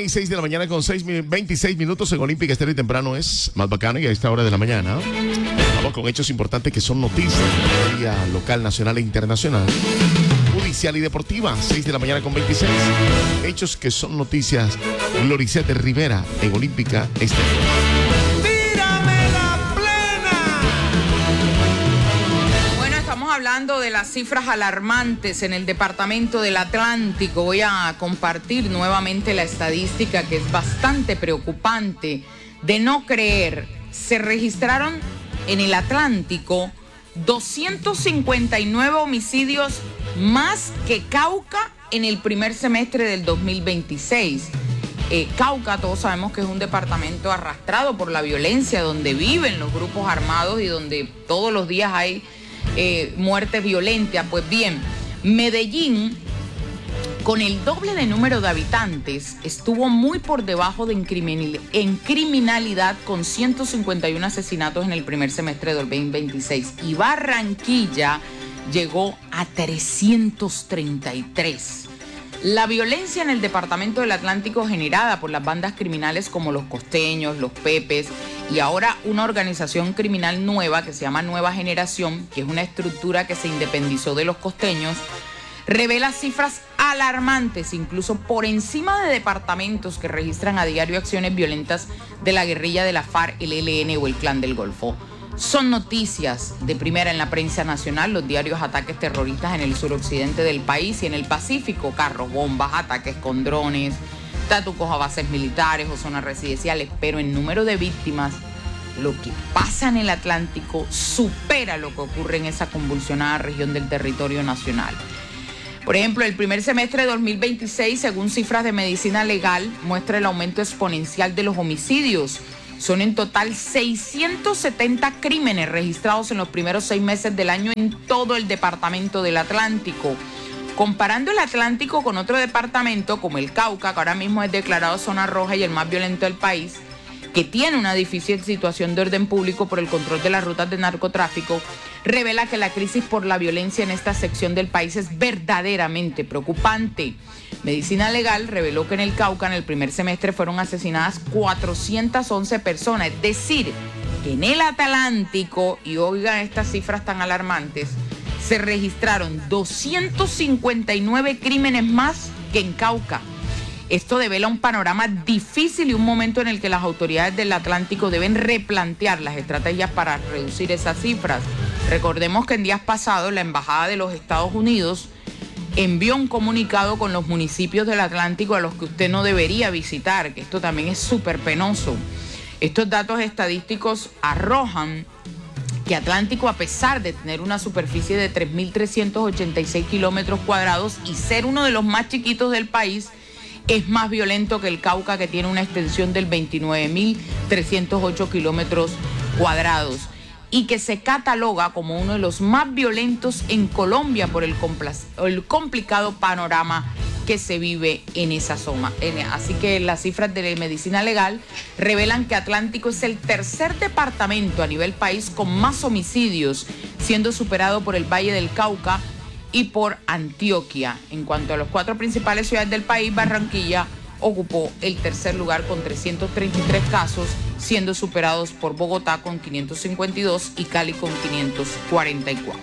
6 de la mañana con 26 minutos en Olímpica Estéreo y Temprano es más bacana y a esta hora de la mañana vamos con hechos importantes que son noticias de la vida local, nacional e internacional, judicial y deportiva. 6 de la mañana con 26 hechos que son noticias. Gloricete Rivera en Olímpica Estéreo. Hablando de las cifras alarmantes en el departamento del Atlántico, voy a compartir nuevamente la estadística que es bastante preocupante. De no creer, se registraron en el Atlántico 259 homicidios más que Cauca en el primer semestre del 2026. Cauca, todos sabemos que es un departamento arrastrado por la violencia, donde viven los grupos armados y donde todos los días hay muerte violenta. Pues bien, Medellín, con el doble de número de habitantes, estuvo muy por debajo en criminalidad, con 151 asesinatos en el primer semestre del 2026. Y Barranquilla llegó a 333. La violencia en el departamento del Atlántico, generada por las bandas criminales como los costeños, los pepes, y ahora una organización criminal nueva que se llama Nueva Generación, que es una estructura que se independizó de los costeños, revela cifras alarmantes, incluso por encima de departamentos que registran a diario acciones violentas de la guerrilla de la FARC, el ELN o el Clan del Golfo. Son noticias de primera en la prensa nacional los diarios ataques terroristas en el suroccidente del país y en el Pacífico, carros, bombas, ataques con drones, tatucos a bases militares o zonas residenciales, pero en número de víctimas, lo que pasa en el Atlántico supera lo que ocurre en esa convulsionada región del territorio nacional. Por ejemplo, el primer semestre de 2026, según cifras de Medicina Legal, muestra el aumento exponencial de los homicidios. Son en total 670 crímenes registrados en los primeros 6 meses del año en todo el departamento del Atlántico. Comparando el Atlántico con otro departamento como el Cauca, que ahora mismo es declarado zona roja y el más violento del país, que tiene una difícil situación de orden público por el control de las rutas de narcotráfico, revela que la crisis por la violencia en esta sección del país es verdaderamente preocupante. Medicina Legal reveló que en el Cauca en el primer semestre fueron asesinadas 411 personas, es decir, que en el Atlántico, y oigan estas cifras tan alarmantes, se registraron 259 crímenes más que en Cauca. Esto devela un panorama difícil y un momento en el que las autoridades del Atlántico deben replantear las estrategias para reducir esas cifras. Recordemos que en días pasados la Embajada de los Estados Unidos envió un comunicado con los municipios del Atlántico a los que usted no debería visitar, que esto también es súper penoso. Estos datos estadísticos arrojan que Atlántico, a pesar de tener una superficie de 3.386 kilómetros cuadrados y ser uno de los más chiquitos del país, es más violento que el Cauca, que tiene una extensión del 29.308 kilómetros cuadrados y que se cataloga como uno de los más violentos en Colombia por el complicado panorama que se vive en esa zona. Así que las cifras de Medicina Legal revelan que Atlántico es el tercer departamento a nivel país con más homicidios, siendo superado por el Valle del Cauca y por Antioquia. En cuanto a las 4 principales ciudades del país, Barranquilla ocupó el tercer lugar con 333 casos, siendo superados por Bogotá con 552 y Cali con 544.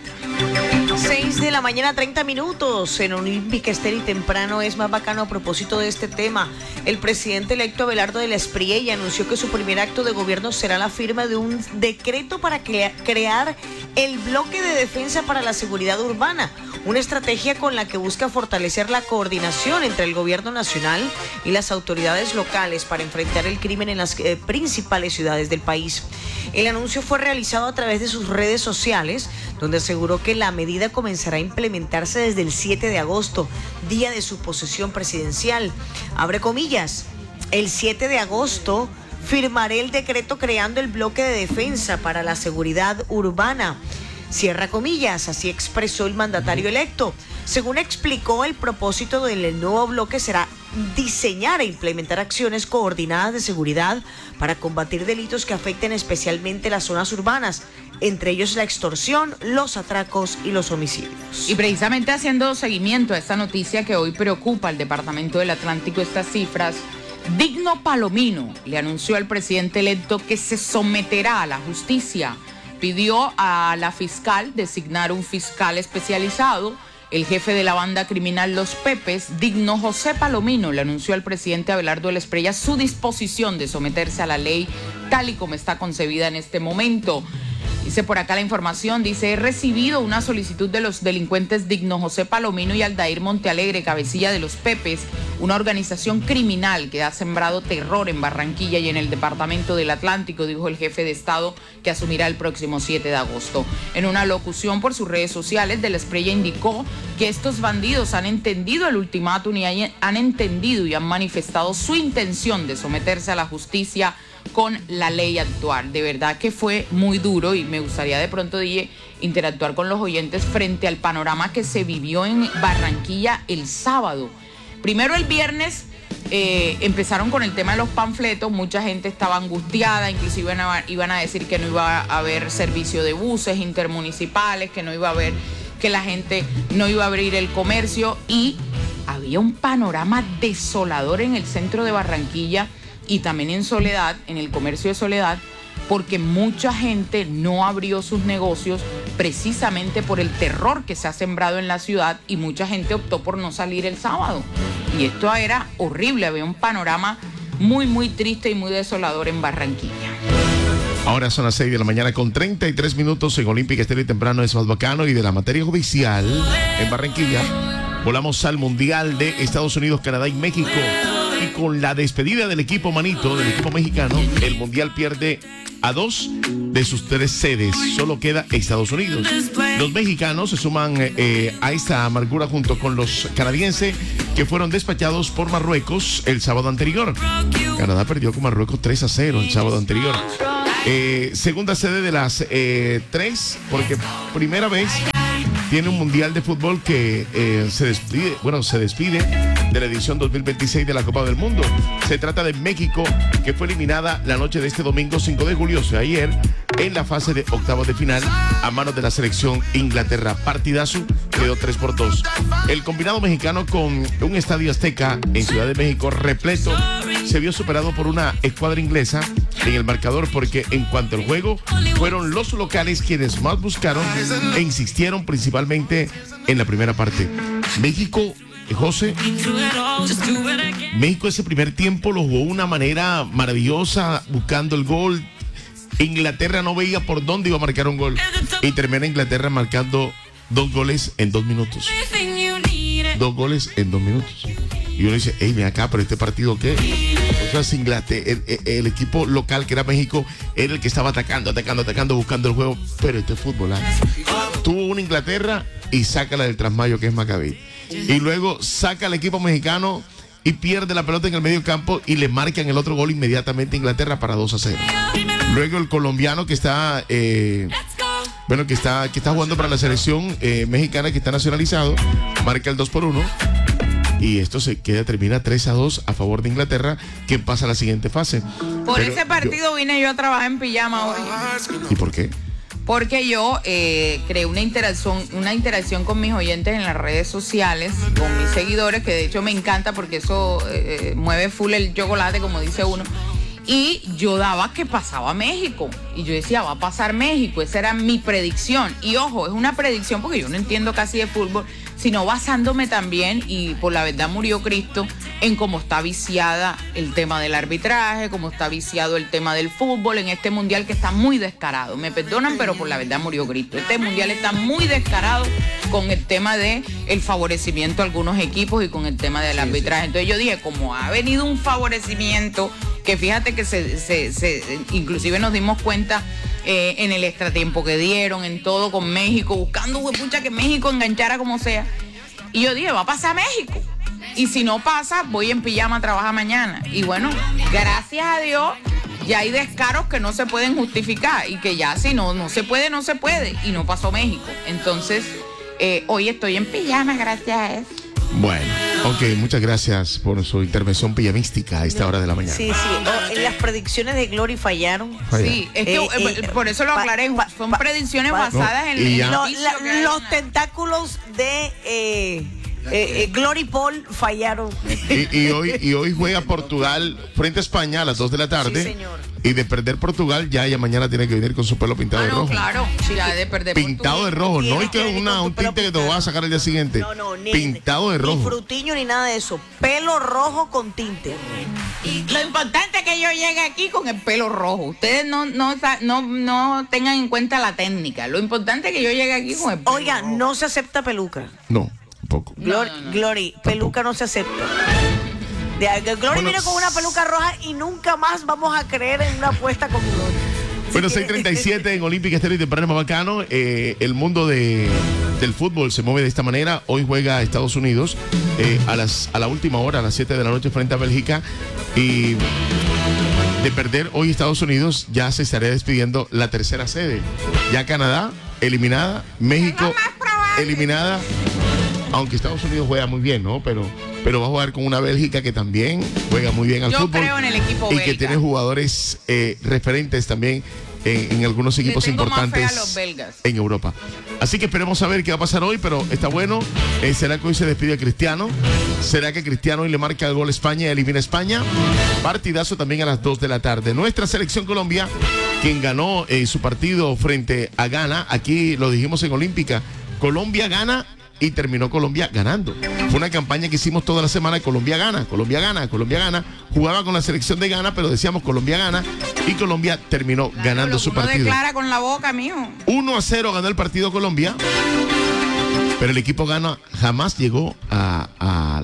6 de la mañana, 30 minutos. En Olímpica Estéreo y Temprano es más bacano. A propósito de este tema, el presidente electo Abelardo de la Espriella anunció que su primer acto de gobierno será la firma de un decreto para crear el bloque de defensa para la seguridad urbana, una estrategia con la que busca fortalecer la coordinación entre el gobierno nacional y las autoridades locales para enfrentar el crimen en las principales ciudades del país. El anuncio fue realizado a través de sus redes sociales, donde aseguró que la medida comenzará a implementarse desde el 7 de agosto, día de su posesión presidencial. Abre comillas, el 7 de agosto firmaré el decreto creando el bloque de defensa para la seguridad urbana. Cierra comillas, así expresó el mandatario electo. Según explicó, el propósito del nuevo bloque será diseñar e implementar acciones coordinadas de seguridad para combatir delitos que afecten especialmente las zonas urbanas, entre ellos la extorsión, los atracos y los homicidios. Y precisamente haciendo seguimiento a esta noticia que hoy preocupa al Departamento del Atlántico, estas cifras Digno Palomino le anunció al presidente electo que se someterá a la justicia. Pidió a la fiscal designar un fiscal especializado. El jefe de la banda criminal Los Pepes, Digno José Palomino, le anunció al presidente Abelardo del Espriella su disposición de someterse a la ley tal y como está concebida en este momento. Dice por acá la información, dice, he recibido una solicitud de los delincuentes Digno José Palomino y Aldair Montealegre, cabecilla de Los Pepes, una organización criminal que ha sembrado terror en Barranquilla y en el departamento del Atlántico, dijo el jefe de Estado, que asumirá el próximo 7 de agosto. En una locución por sus redes sociales, Del Espriella indicó que estos bandidos han entendido el ultimátum y han entendido y han manifestado su intención de someterse a la justicia con la ley actual. De verdad que fue muy duro y me gustaría de pronto, DJ, interactuar con los oyentes frente al panorama que se vivió en Barranquilla el sábado. Primero el viernes empezaron con el tema de los panfletos, mucha gente estaba angustiada, inclusive iban a decir que no iba a haber servicio de buses intermunicipales, que no iba a haber, que la gente no iba a abrir el comercio, y había un panorama desolador en el centro de Barranquilla y también en Soledad, en el comercio de Soledad, porque mucha gente no abrió sus negocios precisamente por el terror que se ha sembrado en la ciudad, y mucha gente optó por no salir el sábado. Y esto era horrible, había un panorama muy, muy triste y muy desolador en Barranquilla. Ahora son las 6 de la mañana con 33 minutos en Olímpica Estéreo y Temprano es más bacano. Y de la materia judicial en Barranquilla, volamos al Mundial de Estados Unidos, Canadá y México. Y con la despedida del equipo manito, del equipo mexicano, el Mundial pierde a 2 de sus 3 sedes. Solo queda Estados Unidos. Los mexicanos se suman a esta amargura junto con los canadienses, que fueron despachados por Marruecos el sábado anterior. Canadá perdió con Marruecos 3-0 el sábado anterior. Segunda sede de las 3, porque primera vez tiene un mundial de fútbol que se despide de la edición 2026 de la Copa del Mundo. Se trata de México, que fue eliminada la noche de este domingo 5 de julio, o sea, ayer, en la fase de octavos de final a manos de la selección Inglaterra. Partidazo, quedó 3-2. El combinado mexicano, con un estadio Azteca en Ciudad de México repleto, se vio superado por una escuadra inglesa en el marcador, porque en cuanto al juego, fueron los locales quienes más buscaron e insistieron principalmente en la primera parte. México, José, México ese primer tiempo lo jugó de una manera maravillosa, buscando el gol. Inglaterra no veía por dónde iba a marcar un gol, y termina Inglaterra marcando 2 goles en 2 minutos. 2 goles en 2 minutos. Y uno dice, hey, ven acá, pero este partido, ¿qué? O sea, Inglaterra, el equipo local, que era México, era el que estaba atacando, buscando el juego. Pero este es fútbol, tuvo una Inglaterra y sácala del trasmayo, que es Maccabi. Y luego saca al equipo mexicano y pierde la pelota en el medio campo, y le marcan el otro gol inmediatamente a Inglaterra para 2-0. Luego el colombiano, que está que está jugando para la selección mexicana, que está nacionalizado, marca el 2-1. Y esto termina 3-2 a favor de Inglaterra, que pasa a la siguiente fase. Ese partido vine yo a trabajar en pijama hoy. ¿Y por qué? Porque yo creé una interacción con mis oyentes en las redes sociales, con mis seguidores, que de hecho me encanta, porque eso mueve full el chocolate, como dice uno. Y yo daba que pasaba México. Y yo decía, va a pasar México. Esa era mi predicción. Y ojo, es una predicción porque yo no entiendo casi de fútbol, sino basándome también, y por la verdad murió Cristo, en cómo está viciada el tema del arbitraje, cómo está viciado el tema del fútbol en este mundial, que está muy descarado. Me perdonan, pero por la verdad murió Cristo. Este mundial está muy descarado con el tema de el favorecimiento a algunos equipos y con el tema del arbitraje. Entonces yo dije, como ha venido un favorecimiento, que fíjate que inclusive nos dimos cuenta en el extratiempo que dieron, en todo con México, buscando que México enganchara como sea. Y yo dije, va a pasar México. Y si no pasa, voy en pijama a trabajar mañana. Y bueno, gracias a Dios, ya hay descaros que no se pueden justificar, y que ya si no se puede, no se puede. Y no pasó México. Entonces, hoy estoy en pijama gracias a eso. Bueno, ok, muchas gracias por su intervención pijamística a esta hora de la mañana. Sí, en las predicciones de Glory fallaron. Sí, es que por eso lo aclaré, son predicciones basadas en los tentáculos de Glory Paul fallaron. Y hoy juega Portugal frente a España a las 2 de la tarde. Sí, señor. Y de perder Portugal, ya mañana tiene que venir con su pelo pintado de rojo. Claro, ya de perder pintado de rojo, no hay que un tinte que te va a sacar el día siguiente. No, pintado de rojo. Ni frutiño ni nada de eso. Pelo rojo con tinte. Lo importante es que yo llegue aquí con el pelo rojo. Ustedes no tengan en cuenta la técnica. Lo importante es que yo llegue aquí con el pelo rojo. No se acepta peluca. No, tampoco. Glory, peluca no se acepta. Glory viene con una peluca roja y nunca más vamos a creer en una apuesta con Glory. Bueno, 6:37 en Olímpica Estéreo y temprano más bacano. El mundo del fútbol se mueve de esta manera. Hoy juega Estados Unidos a la última hora, a las 7 de la noche frente a Bélgica. Y de perder hoy Estados Unidos, ya se estaría despidiendo la tercera sede. Ya Canadá eliminada, México eliminada. Aunque Estados Unidos juega muy bien, ¿no? Pero va a jugar con una Bélgica que también juega muy bien al fútbol. Yo creo en el equipo belga. Y que tiene jugadores referentes también en algunos equipos importantes más fe a los belgas en Europa. Así que esperemos a ver qué va a pasar hoy, pero está bueno. ¿Será que hoy se despide a Cristiano? ¿Será que Cristiano hoy le marca el gol a España y elimina a España? Partidazo también a las 2 de la tarde. Nuestra selección Colombia, quien ganó su partido frente a Ghana, aquí lo dijimos en Olímpica, Colombia gana y terminó Colombia ganando. Fue una campaña que hicimos toda la semana, Colombia gana, Colombia gana, Colombia gana. Jugaba con la selección de Ghana, pero decíamos Colombia gana y Colombia terminó ganando su partido. No declara con la boca, mijo. 1-0 ganó el partido Colombia, pero el equipo Ghana jamás llegó al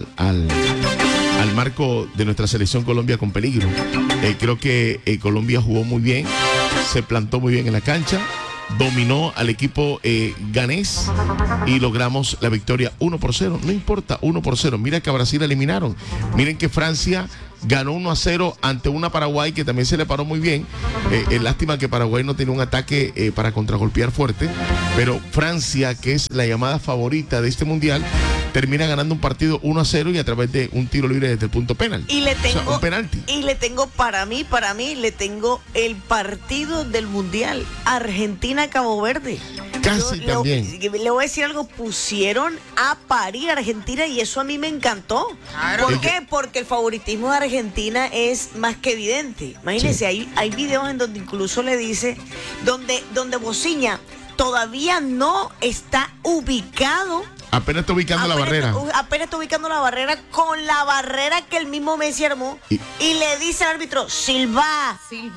marco de nuestra selección Colombia con peligro. Creo que Colombia jugó muy bien, se plantó muy bien en la cancha, dominó al equipo ganés y logramos la victoria 1-0. No importa, 1-0. Mira que a Brasil eliminaron. Miren que Francia ganó 1-0 ante una Paraguay que también se le paró muy bien. Lástima que Paraguay no tenía un ataque para contragolpear fuerte, pero Francia, que es la llamada favorita de este mundial, termina ganando un partido 1-0 y a través de un tiro libre desde el punto penal. Y le tengo, o sea, un penalti. Y le tengo para mí, le tengo el partido del mundial, Argentina-Cabo Verde. Casi también. Le voy a decir algo, pusieron a parir a Argentina y eso a mí me encantó. Claro. ¿Por qué? Porque el favoritismo de Argentina es más que evidente. Imagínense, sí. hay videos en donde incluso le dice, donde Bociña todavía no está ubicado. Apenas está ubicando la barrera. Apenas está ubicando la barrera con la barrera que el mismo Messi armó. Y le dice al árbitro, Silva. Sí.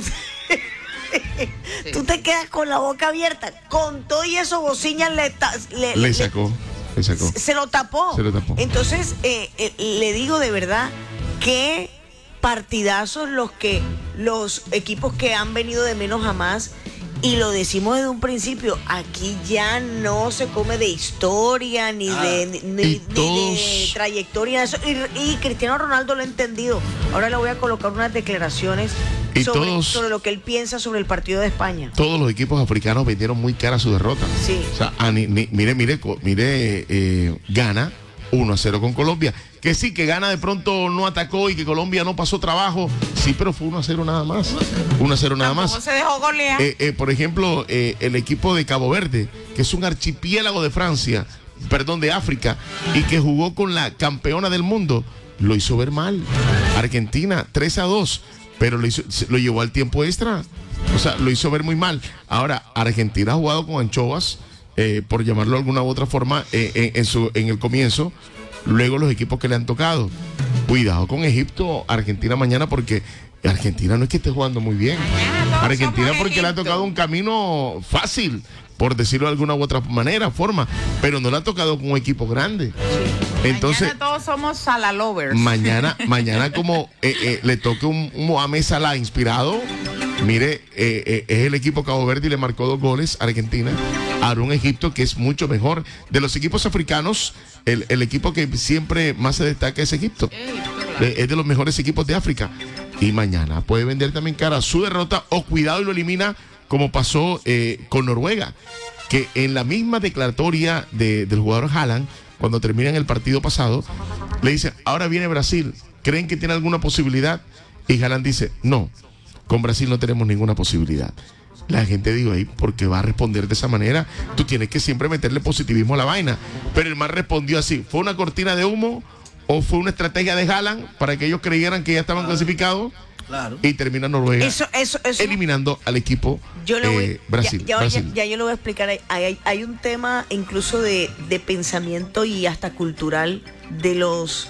Tú te quedas con la boca abierta. Con todo y eso, Bociña le sacó. Se lo tapó. Entonces, le digo de verdad que partidazos los equipos que han venido de menos a más. Y lo decimos desde un principio, aquí ya no se come de historia, ni de trayectoria. Y Cristiano Ronaldo lo ha entendido. Ahora le voy a colocar unas declaraciones sobre lo que él piensa sobre el partido de España. Todos los equipos africanos vendieron muy cara su derrota. Sí. O sea, mire, Ghana 1-0 con Colombia. Que sí, que Ghana de pronto no atacó y que Colombia no pasó trabajo. Sí, pero fue 1-0 nada más. 1-0 nada más. ¿Cómo se dejó golear? Por ejemplo, el equipo de Cabo Verde, que es un archipiélago de África, y que jugó con la campeona del mundo, lo hizo ver mal. Argentina, 3-2, pero lo llevó al tiempo extra. O sea, lo hizo ver muy mal. Ahora, Argentina ha jugado con anchoas, por llamarlo de alguna u otra forma, en el comienzo. Luego los equipos que le han tocado. Cuidado con Egipto, Argentina mañana, porque Argentina no es que esté jugando muy bien. Argentina porque le ha tocado un camino fácil, por decirlo de alguna u otra forma, pero no le ha tocado con un equipo grande. Entonces, mañana todos somos Salah lovers. Mañana como le toque un Mohamed Salah inspirado. Mire, es el equipo Cabo Verde y le marcó 2 goles a Argentina. Ahora un Egipto que es mucho mejor. De los equipos africanos, el equipo que siempre más se destaca es Egipto. Es de los mejores equipos de África. Y mañana puede vender también cara su derrota, o cuidado y lo elimina, como pasó con Noruega, que en la misma declaratoria del jugador Haaland, cuando terminan el partido pasado, le dice, ahora viene Brasil, ¿creen que tiene alguna posibilidad? Y Haaland dice, no, con Brasil no tenemos ninguna posibilidad. La gente dijo ahí, porque va a responder de esa manera. Tú tienes que siempre meterle positivismo a la vaina. Pero el man respondió así: ¿fue una cortina de humo o fue una estrategia de Haaland para que ellos creyeran que ya estaban clasificados? Claro. Y termina Noruega Eso. eliminando al equipo Brasil. Ya yo lo voy a explicar. Hay un tema incluso de pensamiento y hasta cultural de los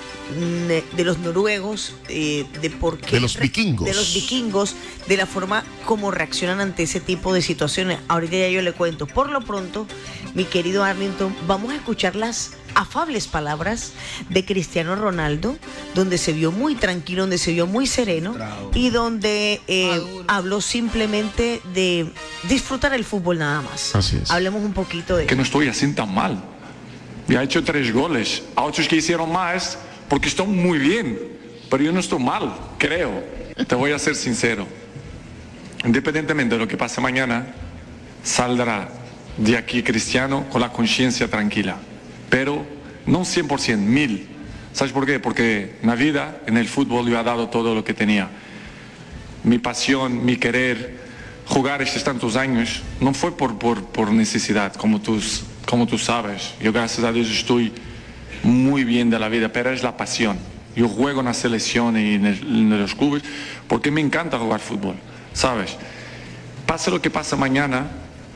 noruegos, de por qué, de los vikingos, de la forma como reaccionan ante ese tipo de situaciones. Ahorita ya yo le cuento. Por lo pronto, mi querido Arlington, vamos a escuchar las afables palabras de Cristiano Ronaldo, donde se vio muy tranquilo, donde se vio muy sereno. Bravo. Y donde habló simplemente de disfrutar el fútbol nada más. Así es. Hablemos un poquito de... Que no estoy así tan mal. Ya he hecho 3 goles. Hay otros que hicieron más porque están muy bien. Pero yo no estoy mal, creo. Te voy a ser sincero. Independientemente de lo que pase mañana, saldrá de aquí Cristiano con la conciencia tranquila. Pero no 100%, 1000%. ¿Sabes por qué? Porque en la vida, en el fútbol, yo he dado todo lo que tenía. Mi pasión, mi querer, jugar estos tantos años, no fue por necesidad, como tú sabes. Yo, gracias a Dios, estoy muy bien de la vida, pero es la pasión. Yo juego en la selección y en los clubes porque me encanta jugar fútbol, ¿sabes? Pase lo que pase mañana,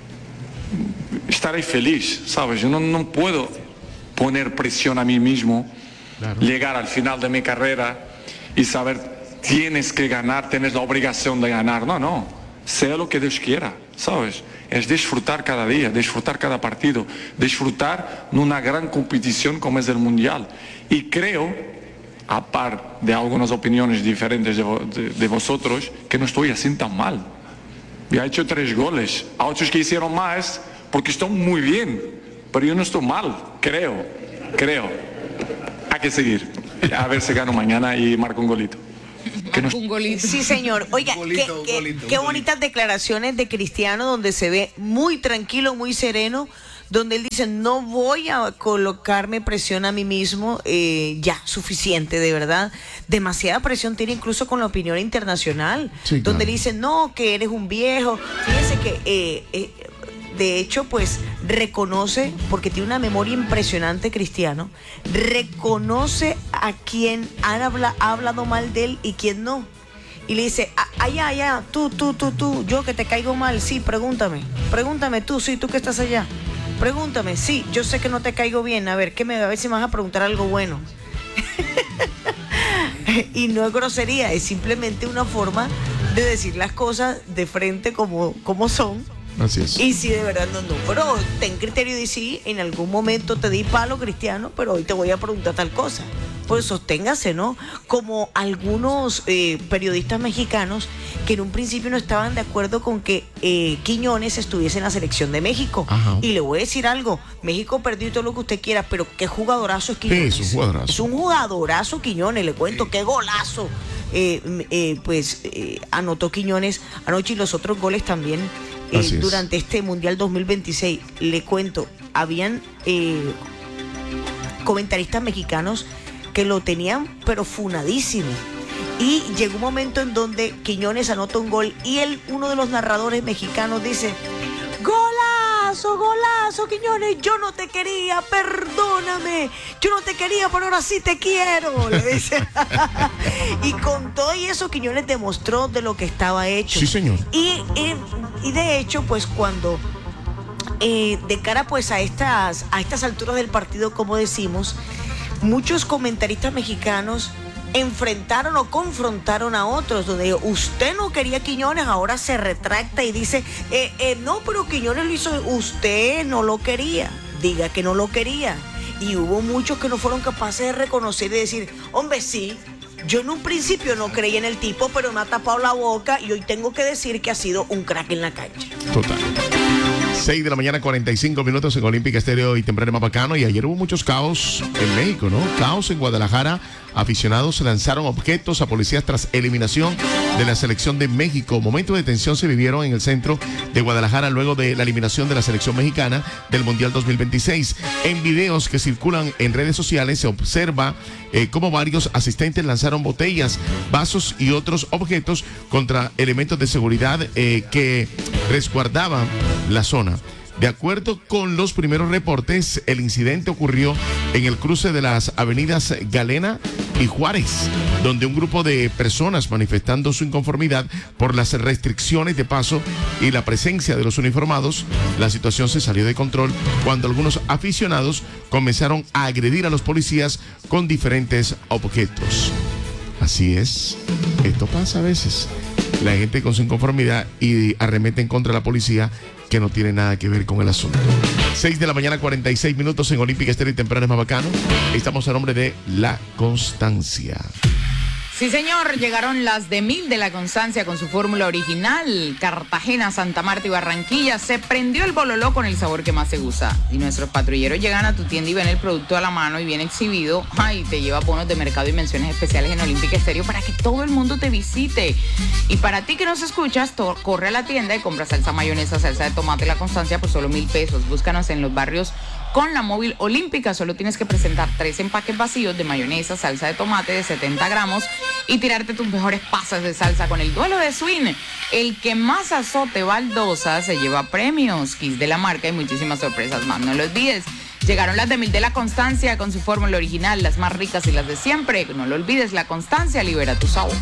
estaré feliz, ¿sabes? Yo no puedo poner presión a mí mismo, claro, llegar al final de mi carrera y saber, tienes que ganar, tienes la obligación de ganar. No, sea lo que Dios quiera, ¿sabes? Es disfrutar cada día, disfrutar cada partido, disfrutar en una gran competición como es el Mundial. Y creo, aparte de algunas opiniones diferentes de vosotros, que no estoy así tan mal. Ya he hecho 3 goles, hay otros que hicieron más porque están muy bien, pero yo no estoy mal, creo. Hay que seguir, a ver si gano mañana y marco un golito. Un golito. Sí, señor. Oiga, qué bonitas declaraciones de Cristiano, donde se ve muy tranquilo, muy sereno, donde él dice: no voy a colocarme presión a mí mismo, ya, suficiente, de verdad. Demasiada presión tiene incluso con la opinión internacional, sí, donde claro, le dicen: no, que eres un viejo. Fíjense que de hecho, pues reconoce, porque tiene una memoria impresionante, Cristiano, reconoce a quien ha hablado mal de él y quien no. Y le dice: allá, tú, yo que te caigo mal, sí, pregúntame tú, sí, tú que estás allá, pregúntame, sí, yo sé que no te caigo bien, a ver si me vas a preguntar algo bueno. Y no es grosería, es simplemente una forma de decir las cosas de frente como son. Así es. Y si de verdad no, pero ten criterio de sí, en algún momento te di palo, Cristiano, pero hoy te voy a preguntar tal cosa. Pues sosténgase, ¿no? Como algunos periodistas mexicanos que en un principio no estaban de acuerdo con que Quiñones estuviese en la selección de México. Ajá. Y le voy a decir algo: México perdió todo lo que usted quiera, pero qué jugadorazo es Quiñones. Sí, es un jugadorazo. Es un jugadorazo Quiñones, le cuento, sí, qué golazo. Anotó Quiñones anoche, y los otros goles también durante este Mundial 2026. Le cuento, habían comentaristas mexicanos que lo tenían pero funadísimo, y llegó un momento en donde Quiñones anota un gol y uno de los narradores mexicanos dice: golazo, Quiñones, yo no te quería, perdóname, yo no te quería, pero ahora sí te quiero, le dice. Y con todo y eso, Quiñones demostró de lo que estaba hecho. Sí, señor. Y de hecho, pues cuando de cara pues a estas alturas del partido, como decimos, muchos comentaristas mexicanos enfrentaron o confrontaron a otros, donde usted no quería a Quiñones, ahora se retracta y dice: no, pero Quiñones lo hizo, usted no lo quería, diga que no lo quería. Y hubo muchos que no fueron capaces de reconocer y decir: hombre, sí, yo en un principio no creía en el tipo, pero me ha tapado la boca y hoy tengo que decir que ha sido un crack en la cancha. Total. 6 de la mañana, 45 minutos en Olímpica Estéreo y Temprano Más Bacano. Y ayer hubo muchos caos en México, ¿no? Caos en Guadalajara. Aficionados lanzaron objetos a policías tras eliminación de la selección de México. Momentos de tensión se vivieron en el centro de Guadalajara luego de la eliminación de la selección mexicana del Mundial 2026. En videos que circulan en redes sociales se observa cómo varios asistentes lanzaron botellas, vasos y otros objetos contra elementos de seguridad que resguardaban la zona. De acuerdo con los primeros reportes, el incidente ocurrió en el cruce de las avenidas Galena y Juárez, donde un grupo de personas manifestando su inconformidad por las restricciones de paso y la presencia de los uniformados, la situación se salió de control cuando algunos aficionados comenzaron a agredir a los policías con diferentes objetos. Así es, esto pasa a veces. La gente con su inconformidad y arremeten contra la policía que no tiene nada que ver con el asunto. 6 de la mañana, 46 minutos en Olímpica Estéreo y Temprano Más Bacano. Estamos a nombre de La Constancia. Sí, señor, llegaron las de 1000 de La Constancia con su fórmula original. Cartagena, Santa Marta y Barranquilla. Se prendió el bololó con el sabor que más se gusta. Y nuestros patrulleros llegan a tu tienda y ven el producto a la mano y bien exhibido. Ay, te lleva bonos de mercado y menciones especiales en Olímpica Estéreo para que todo el mundo te visite. Y para ti que nos escuchas, corre a la tienda y compra salsa mayonesa, salsa de tomate La Constancia por solo 1,000 pesos. Búscanos en los barrios con la móvil olímpica. Solo tienes que presentar 3 empaques vacíos de mayonesa, salsa de tomate de 70 gramos y tirarte tus mejores pasas de salsa con el duelo de swing. El que más azote baldosa se lleva premios, kits de la marca y muchísimas sorpresas más. No lo olvides. Llegaron las de 1000 de La Constancia con su fórmula original, las más ricas y las de siempre. No lo olvides, La Constancia libera tu sabor.